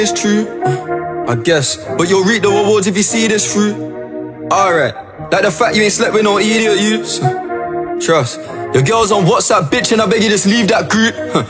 it's true, I guess. But you'll reap the rewards if you see this through. Alright, like the fact you ain't slept with no idiot, you. Trust. Your girl's on WhatsApp, bitch, and I beg you just leave that group.